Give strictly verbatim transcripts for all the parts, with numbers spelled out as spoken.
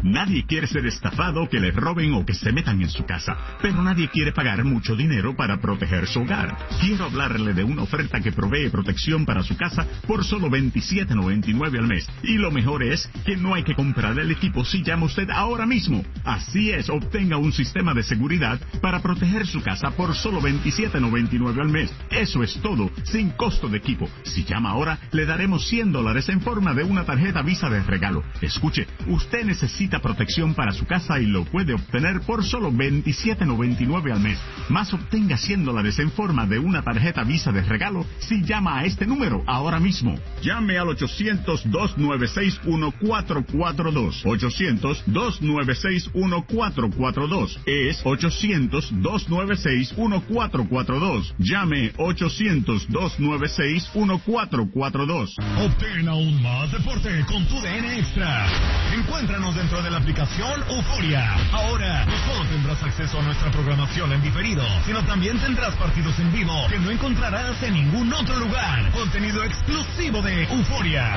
Nadie quiere ser estafado, que le roben o que se metan en su casa, pero nadie quiere pagar mucho dinero para proteger su hogar. Quiero hablarle de una oferta que provee protección para su casa por solo veintisiete noventa y nueve al mes. Y lo mejor es que no hay que comprar el equipo si llama usted ahora mismo. Así es, obtenga un sistema de seguridad para proteger su casa por solo veintisiete noventa y nueve al mes. Eso es todo, sin costo de equipo. Si llama ahora, le daremos cien dólares en forma de una tarjeta Visa de regalo. Escuche, usted necesita protección para su casa y lo puede obtener por solo veintisiete noventa y nueve al mes. Más, obtenga cien dólares en forma de una tarjeta Visa de regalo si llama a este número ahora mismo. Llame al ochocientos, dos nueve seis, uno cuatro cuatro dos. ochocientos, dos nueve seis, uno cuatro cuatro dos. Es ochocientos, dos nueve seis, uno cuatro cuatro dos. Llame ochocientos, dos nueve seis, uno cuatro cuatro dos. Obtén aún más deporte con tu D N Extra. Encuéntranos dentro de la aplicación Euforia. Ahora no solo tendrás acceso a nuestra programación en diferido, sino también tendrás partidos en vivo que no encontrarás en ningún otro lugar. Contenido exclusivo de Euforia.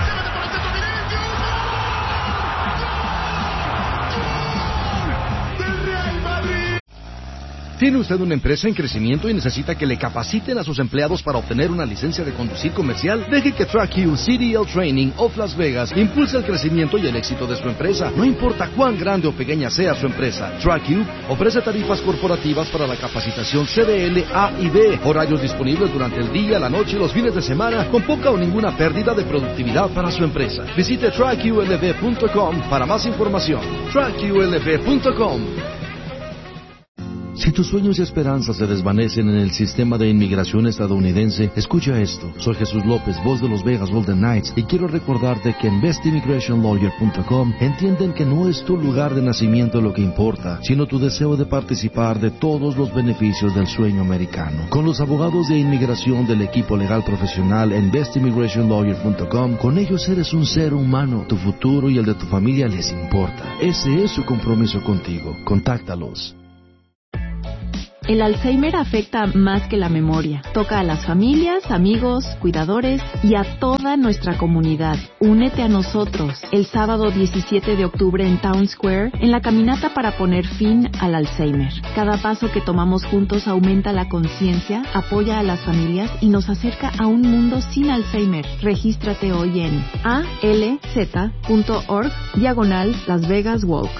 ¿Tiene usted una empresa en crecimiento y necesita que le capaciten a sus empleados para obtener una licencia de conducir comercial? Deje que TrackU C D L Training of Las Vegas impulse el crecimiento y el éxito de su empresa. No importa cuán grande o pequeña sea su empresa, TrackU ofrece tarifas corporativas para la capacitación C D L A y B, horarios disponibles durante el día, la noche y los fines de semana, con poca o ninguna pérdida de productividad para su empresa. Visite track U L V punto com para más información. track U L V punto com. Si tus sueños y esperanzas se desvanecen en el sistema de inmigración estadounidense, escucha esto. Soy Jesús López, voz de los Vegas Golden Knights, y quiero recordarte que en best immigration lawyer punto com entienden que no es tu lugar de nacimiento lo que importa, sino tu deseo de participar de todos los beneficios del sueño americano. Con los abogados de inmigración del equipo legal profesional en best immigration lawyer punto com, con ellos eres un ser humano. Tu futuro y el de tu familia les importa. Ese es su compromiso contigo. Contáctalos. El Alzheimer afecta más que la memoria. Toca a las familias, amigos, cuidadores y a toda nuestra comunidad. Únete a nosotros el sábado diecisiete de octubre en Town Square en la caminata para poner fin al Alzheimer. Cada paso que tomamos juntos aumenta la conciencia, apoya a las familias y nos acerca a un mundo sin Alzheimer. Regístrate hoy en alz.org diagonal Las Vegas Walk.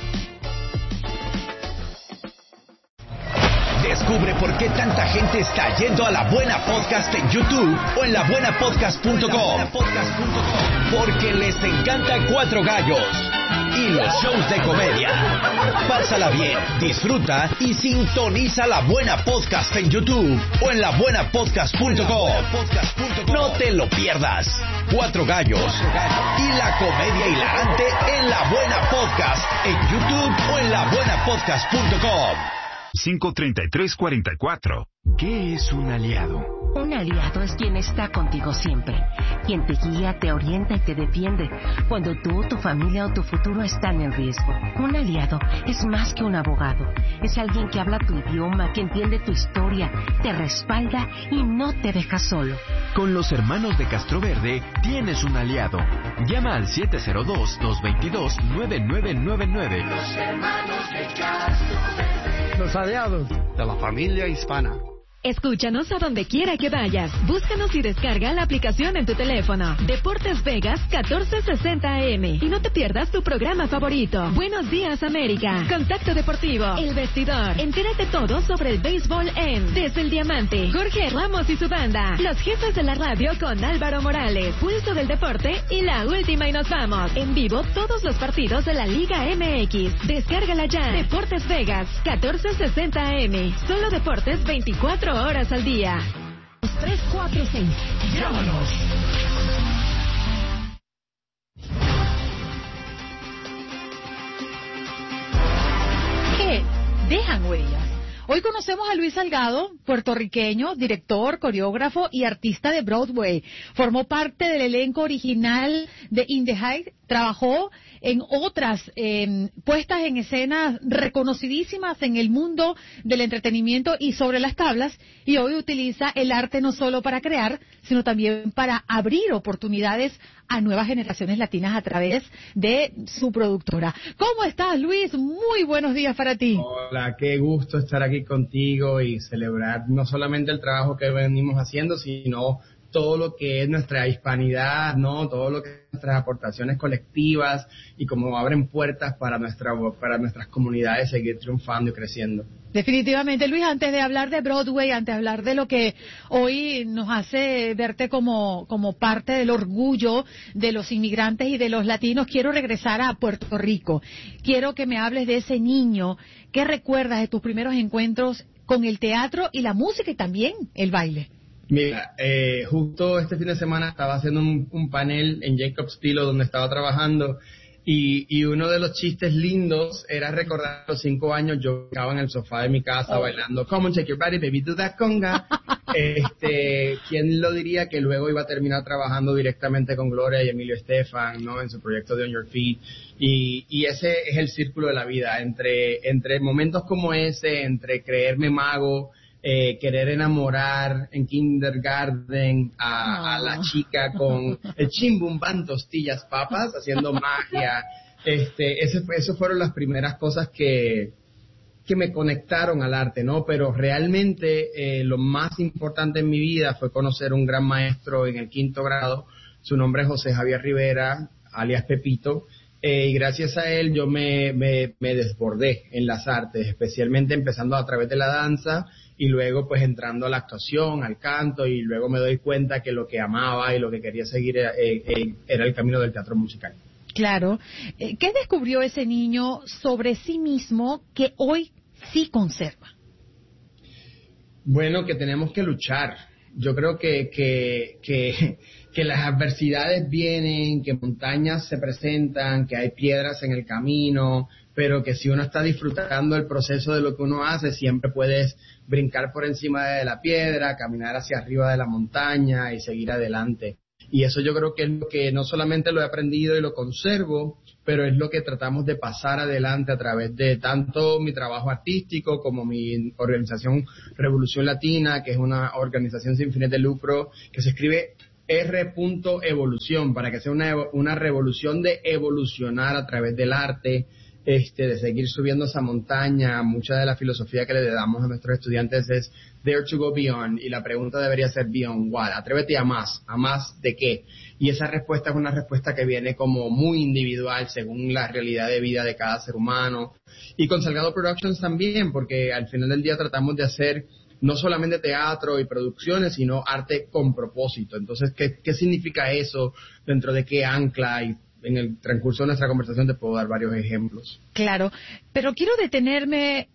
Descubre por qué tanta gente está yendo a La Buena Podcast en YouTube o en la buena podcast punto com. Porque les encanta Cuatro Gallos y los shows de comedia. Pásala bien, disfruta y sintoniza La Buena Podcast en YouTube o en la buena podcast punto com. No te lo pierdas. Cuatro Gallos y la comedia hilarante en La Buena Podcast en YouTube o en la buena podcast punto com. cinco treinta y tres cuarenta y cuatro. ¿Qué es un aliado? Un aliado es quien está contigo siempre, quien te guía, te orienta y te defiende cuando tú, tu familia o tu futuro están en riesgo. Un aliado es más que un abogado, es alguien que habla tu idioma, que entiende tu historia, te respalda y no te deja solo. Con los hermanos de Castroverde tienes un aliado. Llama al siete cero dos, dos dos dos, nueve nueve nueve nueve. Los hermanos de Castroverde. Los aliados de la familia hispana. Escúchanos a donde quiera que vayas. Búscanos y descarga la aplicación en tu teléfono. Deportes Vegas catorce sesenta A M. Y no te pierdas tu programa favorito. Buenos días, América. Contacto Deportivo. El Vestidor. Entérate todo sobre el béisbol en Desde el Diamante. Jorge Ramos y su banda. Los jefes de la radio con Álvaro Morales. Pulso del Deporte y la última y nos vamos. En vivo todos los partidos de la Liga M X. Descárgala ya. Deportes Vegas catorce sesenta A M. Solo deportes veinticuatro horas al día. tres cuatro seis. Llámanos. Que dejan huellas. Hoy conocemos a Luis Salgado, puertorriqueño, director, coreógrafo y artista de Broadway. Formó parte del elenco original de In the Heights trabajó en otras eh, puestas en escenas reconocidísimas en el mundo del entretenimiento y sobre las tablas, y hoy utiliza el arte no solo para crear, sino también para abrir oportunidades a nuevas generaciones latinas a través de su productora. ¿Cómo estás, Luis? Muy buenos días para ti. Hola, qué gusto estar aquí contigo y celebrar no solamente el trabajo que venimos haciendo, sino todo lo que es nuestra hispanidad, ¿no? Todo lo que es nuestras aportaciones colectivas y cómo abren puertas para nuestra para nuestras comunidades seguir triunfando y creciendo. Definitivamente, Luis, antes de hablar de Broadway, antes de hablar de lo que hoy nos hace verte como, como parte del orgullo de los inmigrantes y de los latinos, quiero regresar a Puerto Rico. Quiero que me hables de ese niño. ¿Qué recuerdas de tus primeros encuentros con el teatro y la música y también el baile? Mira, eh, justo este fin de semana estaba haciendo un, un panel en Jacob's Pillow donde estaba trabajando y, y uno de los chistes lindos era recordar los cinco años yo estaba en el sofá de mi casa oh. bailando Come on, shake your body, baby, do that conga. este, ¿Quién lo diría que luego iba a terminar trabajando directamente con Gloria y Emilio Estefan, ¿no? En su proyecto de On Your Feet. Y, y ese es el círculo de la vida, entre, entre momentos como ese, entre creerme mago, Eh, querer enamorar en kindergarten a, oh. a la chica con el chimbumban tostillas papas haciendo magia. Este, ese, eso fueron las primeras cosas que, que me conectaron al arte, ¿no? Pero realmente eh, lo más importante en mi vida fue conocer un gran maestro en el quinto grado. Su nombre es José Javier Rivera, alias Pepito. Eh, y gracias a él yo me, me, me desbordé en las artes, especialmente empezando a través de la danza y luego pues entrando a la actuación, al canto, y luego me doy cuenta que lo que amaba y lo que quería seguir era, eh, eh, era el camino del teatro musical. Claro. ¿Qué descubrió ese niño sobre sí mismo que hoy sí conserva? Bueno, que tenemos que luchar. Yo creo que, que, que, que las adversidades vienen, que montañas se presentan, que hay piedras en el camino, pero que si uno está disfrutando el proceso de lo que uno hace, siempre puedes brincar por encima de la piedra, caminar hacia arriba de la montaña y seguir adelante. Y eso yo creo que es lo que no solamente lo he aprendido y lo conservo, pero es lo que tratamos de pasar adelante a través de tanto mi trabajo artístico como mi organización Revolución Latina, que es una organización sin fines de lucro, que se escribe R. Evolución, para que sea una, una revolución de evolucionar a través del arte, este, de seguir subiendo esa montaña. Mucha de la filosofía que le damos a nuestros estudiantes es Dare to go beyond, y la pregunta debería ser beyond what, atrévete a más, a más de qué, y esa respuesta es una respuesta que viene como muy individual según la realidad de vida de cada ser humano, y con Salgado Productions también, porque al final del día tratamos de hacer no solamente teatro y producciones, sino arte con propósito. Entonces, ¿qué, qué significa eso? ¿Dentro de qué ancla? Y en el transcurso de nuestra conversación te puedo dar varios ejemplos. Claro, pero quiero detenerme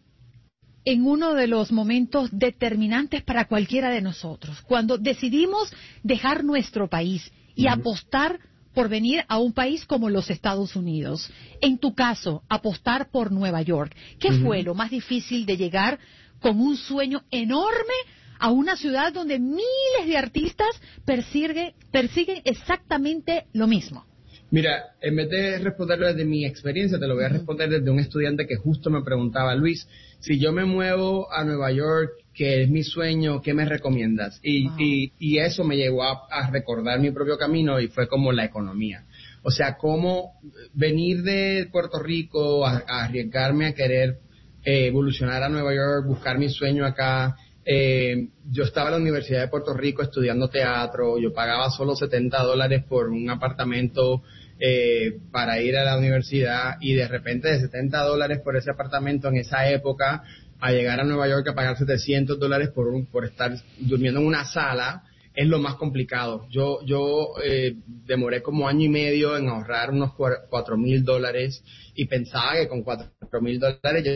en uno de los momentos determinantes para cualquiera de nosotros, cuando decidimos dejar nuestro país y uh-huh. apostar por venir a un país como los Estados Unidos. En tu caso, apostar por Nueva York. ¿Qué uh-huh. fue lo más difícil de llegar con un sueño enorme a una ciudad donde miles de artistas persiguen, persiguen exactamente lo mismo? Mira, en vez de responderlo desde mi experiencia, te lo voy a responder desde un estudiante que justo me preguntaba, Luis, si yo me muevo a Nueva York, que es mi sueño, ¿qué me recomiendas? Y, wow. y, y eso me llevó a, a recordar mi propio camino, y fue como la economía. O sea, cómo venir de Puerto Rico a, a arriesgarme a querer eh, evolucionar a Nueva York, buscar mi sueño acá. Eh, yo estaba en la Universidad de Puerto Rico estudiando teatro, yo pagaba solo setenta dólares por un apartamento eh, para ir a la universidad, y de repente de setenta dólares por ese apartamento en esa época a llegar a Nueva York a pagar setecientos dólares por un, por estar durmiendo en una sala es lo más complicado. Yo yo eh, demoré como año y medio en ahorrar unos cuatro mil dólares y pensaba que con cuatro mil dólares yo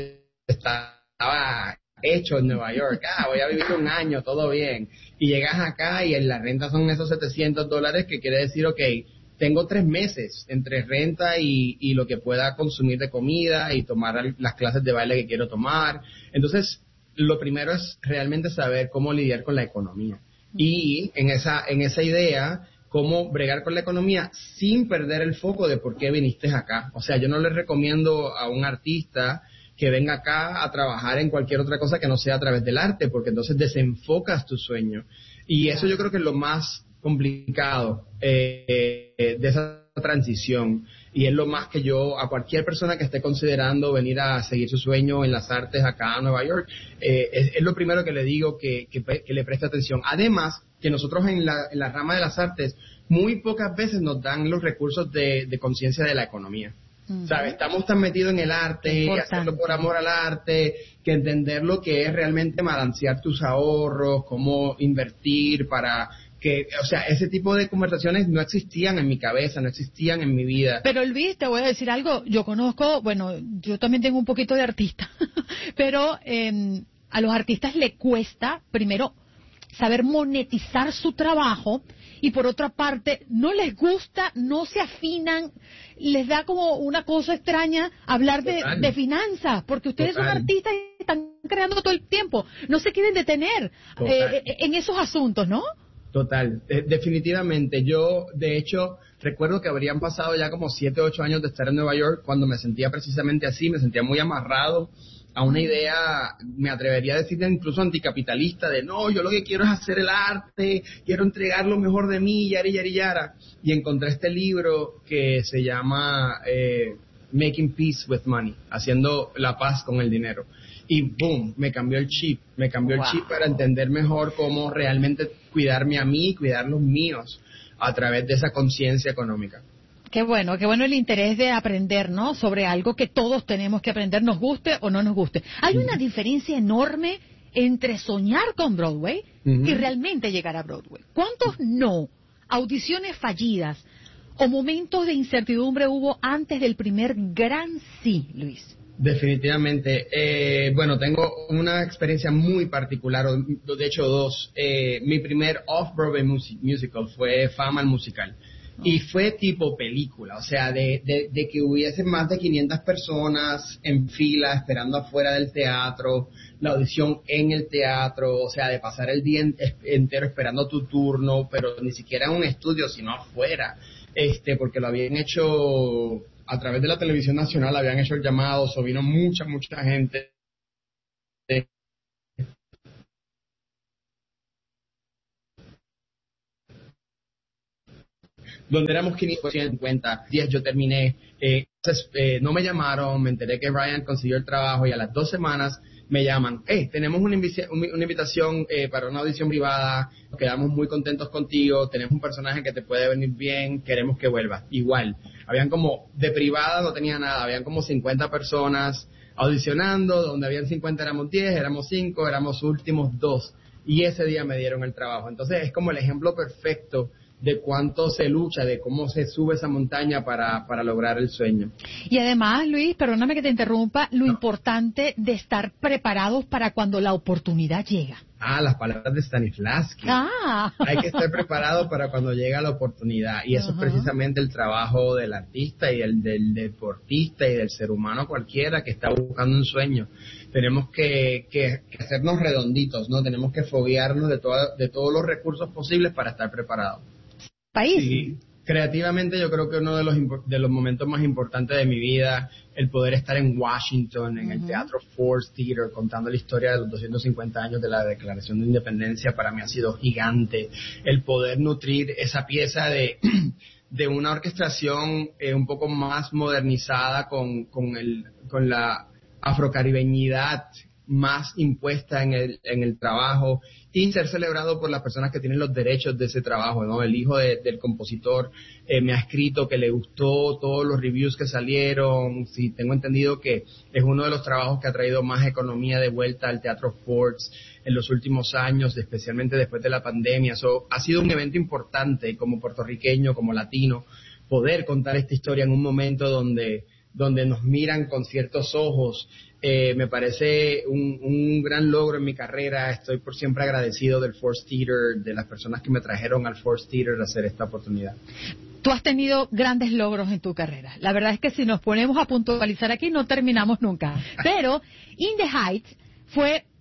estaba hecho en Nueva York. Ah, voy a vivir un año, todo bien. Y llegas acá y en la renta son esos setecientos dólares, que quiere decir, ok, tengo tres meses entre renta y, y lo que pueda consumir de comida y tomar las clases de baile que quiero tomar. Entonces, lo primero es realmente saber cómo lidiar con la economía. Y en esa en esa idea, cómo bregar con la economía sin perder el foco de por qué viniste acá. O sea, yo no les recomiendo a un artista que venga acá a trabajar en cualquier otra cosa que no sea a través del arte, porque entonces desenfocas tu sueño. Y eso yo creo que es lo más complicado eh, eh, de esa transición. Y es lo más que yo, a cualquier persona que esté considerando venir a seguir su sueño en las artes acá a Nueva York, eh, es, es lo primero que le digo que, que, que le preste atención. Además, que nosotros en la, en la rama de las artes, muy pocas veces nos dan los recursos de, de conciencia de la economía. Uh-huh. ¿Sabes? Estamos tan metidos en el arte, hacerlo por amor al arte, que entender lo que es realmente balancear tus ahorros, cómo invertir para que, o sea, ese tipo de conversaciones no existían en mi cabeza, no existían en mi vida. Pero Luis, te voy a decir algo, yo conozco, bueno, yo también tengo un poquito de artista, pero eh, a los artistas le cuesta, primero, saber monetizar su trabajo, y por otra parte, no les gusta, no se afinan, les da como una cosa extraña hablar de, de finanzas, porque ustedes Total. son artistas y están creando todo el tiempo, no se quieren detener eh, en esos asuntos, ¿no? Total, de- definitivamente. Yo, de hecho, recuerdo que habrían pasado ya como siete, ocho años de estar en Nueva York cuando me sentía precisamente así, me sentía muy amarrado a una idea, me atrevería a decir incluso anticapitalista, de no, yo lo que quiero es hacer el arte, quiero entregar lo mejor de mí, yari, yari, yara. Y encontré este libro que se llama eh, Making Peace with Money, haciendo la paz con el dinero. Y boom, me cambió el chip, me cambió wow. el chip para entender mejor cómo realmente cuidarme a mí y cuidar los míos a través de esa conciencia económica. Qué bueno, qué bueno el interés de aprender, ¿no? Sobre algo que todos tenemos que aprender, nos guste o no nos guste. Hay una uh-huh. diferencia enorme entre soñar con Broadway uh-huh. y realmente llegar a Broadway. ¿Cuántos no, audiciones fallidas o momentos de incertidumbre hubo antes del primer gran sí, Luis? Definitivamente. Eh, bueno, tengo una experiencia muy particular, o de hecho dos. Eh, mi primer off-Broadway music, musical fue Fama el Musical. Y fue tipo película, o sea, de, de, de que hubiese más de quinientas personas en fila esperando afuera del teatro, la audición en el teatro, o sea, de pasar el día en, entero esperando tu turno, pero ni siquiera en un estudio, sino afuera, este, porque lo habían hecho a través de la televisión nacional, habían hecho el llamado, o vino mucha, mucha gente. Donde éramos quinientos cincuenta, diez yo terminé, eh, entonces eh, no me llamaron, me enteré que Ryan consiguió el trabajo y a las dos semanas me llaman, hey, tenemos una, invi- una invitación eh, para una audición privada, quedamos muy contentos contigo, tenemos un personaje que te puede venir bien, queremos que vuelvas. Igual, habían como, de privada no tenía nada, habían como cincuenta personas audicionando, donde habían cincuenta éramos diez, éramos cinco, éramos últimos dos, y ese día me dieron el trabajo. Entonces es como el ejemplo perfecto de cuánto se lucha, de cómo se sube esa montaña para, para lograr el sueño. Y además, Luis, perdóname que te interrumpa, lo no. importante de estar preparados para cuando la oportunidad llega. Ah, las palabras de Stanislavski. Ah. Hay que estar preparado para cuando llega la oportunidad. Y eso uh-huh. es precisamente el trabajo del artista y el del deportista y del ser humano cualquiera que está buscando un sueño. Tenemos que, que, que hacernos redonditos, ¿no? Tenemos que foguearnos de, toda, de todos los recursos posibles para estar preparados. País. Sí, creativamente yo creo que uno de los de los momentos más importantes de mi vida, el poder estar en Washington, en uh-huh. el Teatro Ford Theater, contando la historia de los doscientos cincuenta años de la Declaración de Independencia, para mí ha sido gigante. El poder nutrir esa pieza de, de una orquestación eh, un poco más modernizada con, con, el, con la afrocaribeñidad más impuesta en el, en el trabajo, y ser celebrado por las personas que tienen los derechos de ese trabajo, ¿no? El hijo de, del compositor eh, me ha escrito que le gustó todos los reviews que salieron. Sí, tengo entendido que es uno de los trabajos que ha traído más economía de vuelta al Teatro Ford en los últimos años, especialmente después de la pandemia. So, ha sido un evento importante como puertorriqueño, como latino, poder contar esta historia en un momento donde, donde nos miran con ciertos ojos. Eh, me parece un, un gran logro en mi carrera. Estoy por siempre agradecido del Ford Theater, de las personas que me trajeron al Ford Theater a hacer esta oportunidad. Tú has tenido grandes logros en tu carrera. La verdad es que si nos ponemos a puntualizar aquí no terminamos nunca. Pero In the Heights fue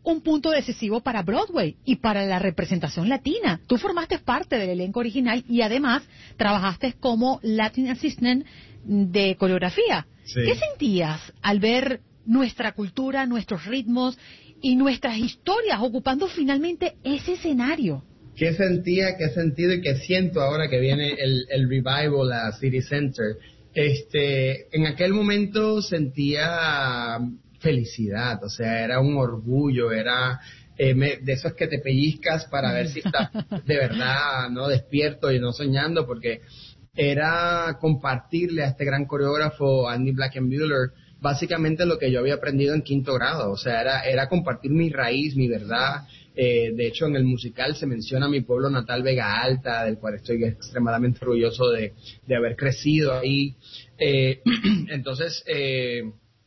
un punto decisivo para Broadway y para la representación latina. Tú formaste parte del elenco original y además trabajaste como Latin Assistant de coreografía. Sí. ¿Qué sentías al ver nuestra cultura, nuestros ritmos y nuestras historias ocupando finalmente ese escenario? ¿Qué sentía, qué sentido y qué siento ahora que viene el, el revival a City Center? Este, en aquel momento sentía felicidad, o sea, era un orgullo, era eh, me, de esos que te pellizcas para ver si estás de verdad no despierto y no soñando, porque era compartirle a este gran coreógrafo Andy Blankenbuehler básicamente lo que yo había aprendido en quinto grado, o sea, era, era compartir mi raíz, mi verdad. Eh, de hecho, en el musical se menciona mi pueblo natal, Vega Alta, del cual estoy extremadamente orgulloso de, de haber crecido ahí. Eh, entonces, eh,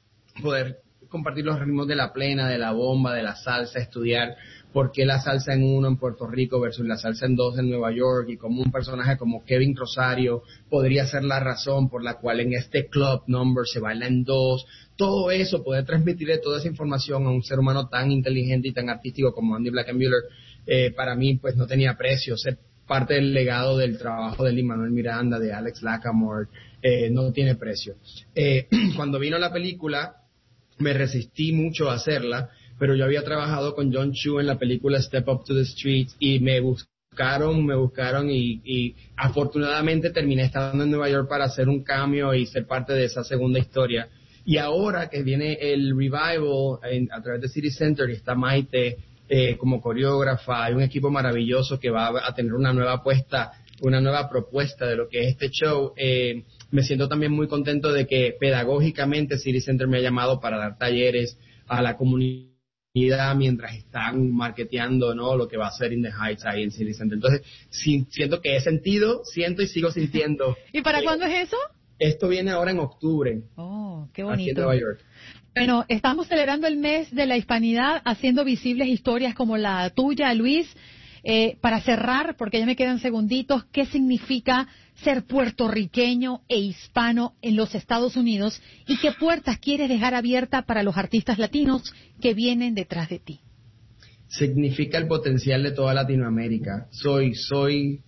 poder compartir los ritmos de la plena, de la bomba, de la salsa, estudiar por qué la salsa en uno en Puerto Rico versus la salsa en dos en Nueva York, y cómo un personaje como Kevin Rosario podría ser la razón por la cual en este club number se baila en dos. Todo eso, poder transmitirle toda esa información a un ser humano tan inteligente y tan artístico como Andy Blankenbuehler, eh, para mí pues no tenía precio. Ser parte del legado del trabajo de Lin-Manuel Miranda, de Alex Lacamoire, eh, no tiene precio. Eh, cuando vino la película, me resistí mucho a hacerla, pero yo había trabajado con John Chu en la película Step Up to the Street y me buscaron, me buscaron y, y afortunadamente terminé estando en Nueva York para hacer un cambio y ser parte de esa segunda historia. Y ahora que viene el revival en, a través de City Center y está Maite eh, como coreógrafa, hay un equipo maravilloso que va a tener una nueva apuesta, una nueva propuesta de lo que es este show. Eh, me siento también muy contento de que pedagógicamente City Center me ha llamado para dar talleres a la comunidad mientras están marketeando, ¿no?, lo que va a ser In the Heights ahí en City Center. Entonces, sí, siento que he sentido, siento y sigo sintiendo. ¿Y para eh, cuándo es eso? Esto viene ahora en octubre. Oh, qué Aquí en bonito. Nueva York. Bueno, estamos celebrando el mes de la hispanidad, haciendo visibles historias como la tuya, Luis. Eh, para cerrar, porque ya me quedan segunditos, ¿qué significa ser puertorriqueño e hispano en los Estados Unidos y qué puertas quieres dejar abierta para los artistas latinos que vienen detrás de ti? Significa el potencial de toda Latinoamérica. Soy, soy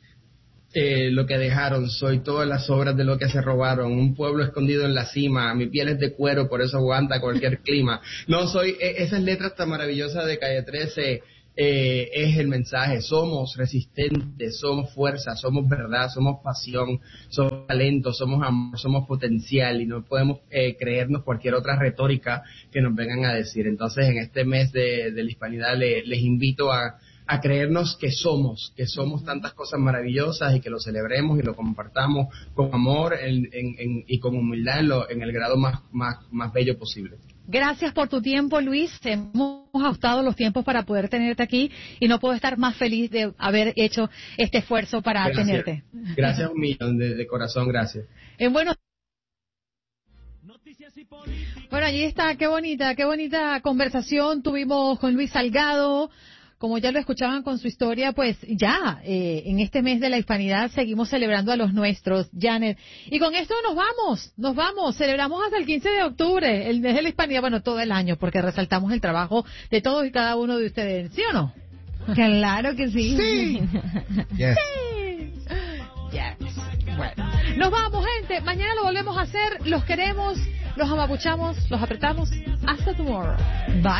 eh, lo que dejaron, soy todas las obras de lo que se robaron, un pueblo escondido en la cima, mi piel es de cuero, por eso aguanta cualquier clima. No, soy, eh, esas letras tan maravillosas de Calle trece, Eh, es el mensaje. Somos resistentes, somos fuerza, somos verdad, somos pasión, somos talento, somos amor, somos potencial y no podemos eh, creernos cualquier otra retórica que nos vengan a decir. Entonces, en este mes de, de la hispanidad le, les invito a, a creernos que somos, que somos tantas cosas maravillosas y que lo celebremos y lo compartamos con amor en, en, en, y con humildad en, lo, en el grado más, más, más bello posible. Gracias por tu tiempo, Luis. Hemos ajustado los tiempos para poder tenerte aquí y no puedo estar más feliz de haber hecho este esfuerzo para Gracias. tenerte. Gracias un millón de, de corazón, gracias. En buenos... Bueno, allí está, qué bonita, qué bonita conversación tuvimos con Luis Salgado. Como ya lo escuchaban con su historia, pues ya, eh, en este mes de la hispanidad seguimos celebrando a los nuestros, Janet. Y con esto nos vamos, nos vamos, celebramos hasta el quince de octubre, el mes de la hispanidad, bueno, todo el año, porque resaltamos el trabajo de todos y cada uno de ustedes, ¿sí o no? Claro que sí. Sí. Yes. Sí. Yes. Bueno, nos vamos, gente. Mañana lo volvemos a hacer. Los queremos, los amapuchamos, los apretamos. Hasta tomorrow. Bye.